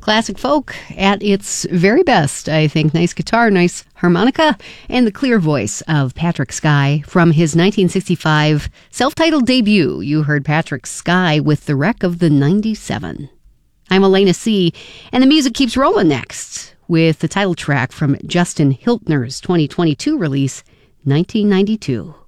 Classic folk at its very best, I think. Nice guitar, nice harmonica, and the clear voice of Patrick Skye from his 1965 self-titled debut. You heard Patrick Skye with The Wreck of the 97. I'm Elena C., and the music keeps rolling next with the title track from Justin Hiltner's 2022 release, 1992.